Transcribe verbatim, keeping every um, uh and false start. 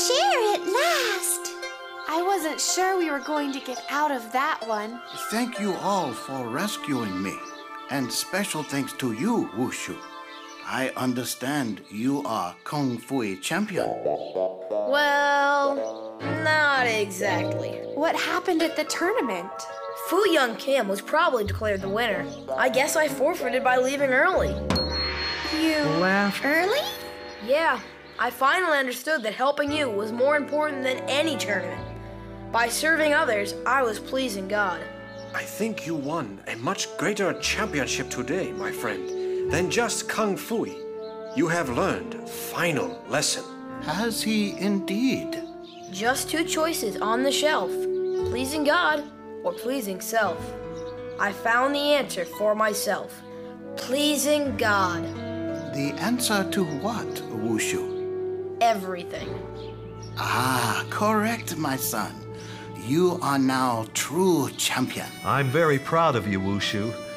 chair at last. I wasn't sure we were going to get out of that one. Thank you all for rescuing me. And special thanks to you, Wushu. I understand you are Kung Fu champion. Well, not exactly. What happened at the tournament? Fu Young Kim was probably declared the winner. I guess I forfeited by leaving early. You Left. Early? Yeah, I finally understood that helping you was more important than any tournament. By serving others, I was pleasing God. I think you won a much greater championship today, my friend, than just Kung Fu. You have learned a final lesson. Has he indeed? Just two choices on the shelf, pleasing God or pleasing self. I found the answer for myself, pleasing God. The answer to what, Wushu? Everything. Ah, correct, my son. You are now true champion. I'm very proud of you, Wushu.